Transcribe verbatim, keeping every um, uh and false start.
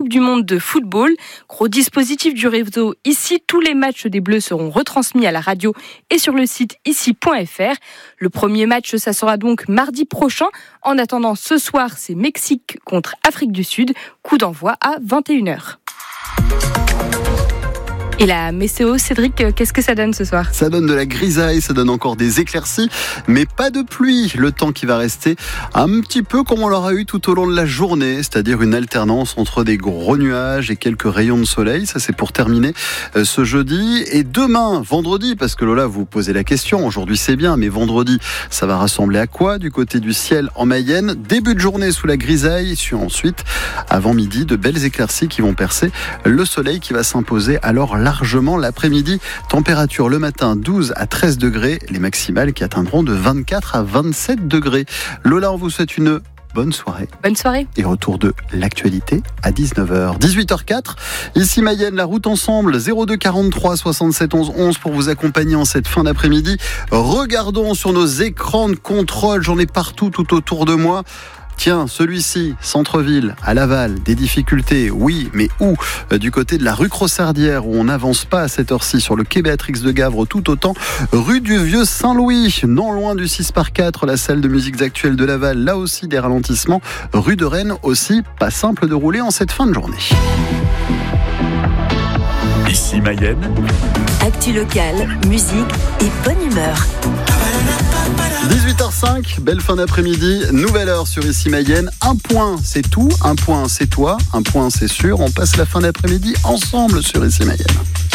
Coupe du Monde de football. Gros dispositif du réseau Ici. Tous les matchs des Bleus seront retransmis à la radio et sur le site ici point f r. Le premier match, ça sera donc mardi prochain. En attendant, ce soir, c'est Mexique contre Afrique du Sud. Coup d'envoi à vingt et une heures. Et la météo, Cédric, qu'est-ce que ça donne ce soir ? Ça donne de la grisaille, ça donne encore des éclaircies, mais pas de pluie. Le temps qui va rester un petit peu comme on l'aura eu tout au long de la journée, c'est-à-dire une alternance entre des gros nuages et quelques rayons de soleil. Ça, c'est pour terminer ce jeudi. Et demain, vendredi, parce que Lola, vous posez la question, aujourd'hui c'est bien, mais vendredi, ça va rassembler à quoi ? Du côté du ciel en Mayenne, début de journée sous la grisaille, puis ensuite, avant midi, de belles éclaircies qui vont percer le soleil qui va s'imposer alors là largement l'après-midi. Température le matin douze à treize degrés, les maximales qui atteindront de vingt-quatre à vingt-sept degrés. Lola, on vous souhaite une bonne soirée. Bonne soirée. Et retour de l'actualité à dix-neuf heures. dix-huit heures quatre, ici Mayenne, la route ensemble, zéro deux quarante-trois soixante-sept onze onze pour vous accompagner en cette fin d'après-midi. Regardons sur nos écrans de contrôle, j'en ai partout tout autour de moi. Tiens, celui-ci, centre-ville, à Laval, des difficultés, oui, mais où ? Du côté de la rue Crossardière, où on n'avance pas à cette heure-ci, sur le quai Béatrix de Gavre, tout autant, rue du Vieux Saint-Louis, non loin du six par quatre, la salle de musiques actuelles de Laval, là aussi des ralentissements, rue de Rennes aussi, pas simple de rouler en cette fin de journée. Ici Mayenne. Actu locale, musique et bonne humeur. dix-huit heures cinq, belle fin d'après-midi, nouvelle heure sur Ici Mayenne. Un point, c'est tout. Un point, c'est toi. Un point, c'est sûr. On passe la fin d'après-midi ensemble sur Ici Mayenne.